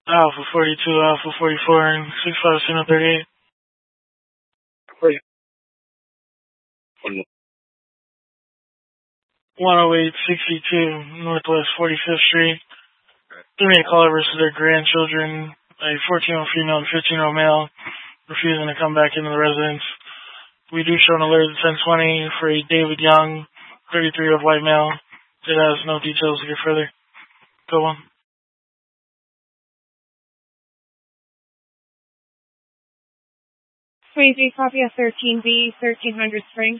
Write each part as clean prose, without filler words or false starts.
Alpha 42, Alpha 44, and 65 Signal 38. 10862 Northwest 45th Street. Doing a caller versus their grandchildren, a 14-year-old female and 15-year-old male, refusing to come back into the residence. We do show an alert at 1020 for a David Young, 33-year-old white male. It has no details to get further. Go on. 23 copy of 13B, 1300 Springs.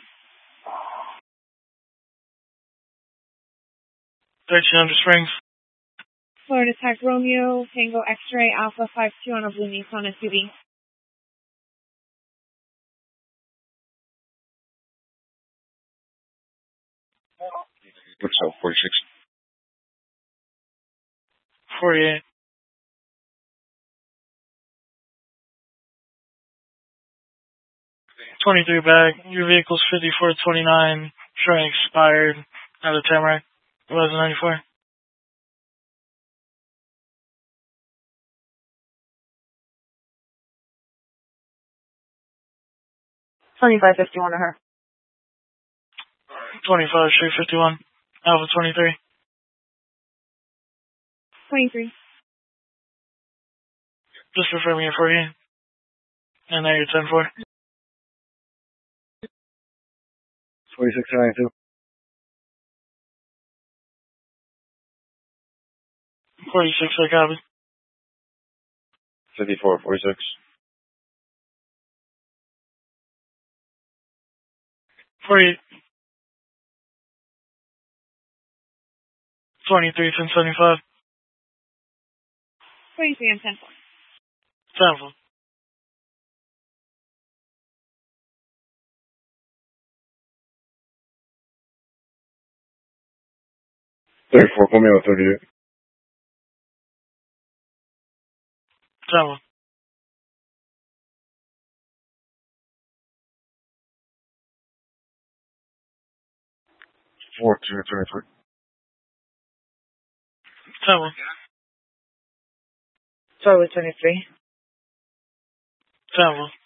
1300 Springs. Florida Tech Romeo, Tango X-Ray, Alpha 52 on a blue Nissan SUV. What's up, 46? 48. 23 back. Your vehicle's 5429. Showing expired out of Tamarack. 1194. $25.51 to her. 25 Street 51. Alpha 23. 23. Just confirming it for you. And now you're 10-4. 4692. 46, I copy. 5446. 48. 23, 1075. 23 and 10-4. 10-4. 34, call me on 38. 10-4. 4223. 10-4. Charlie 23. 10-4.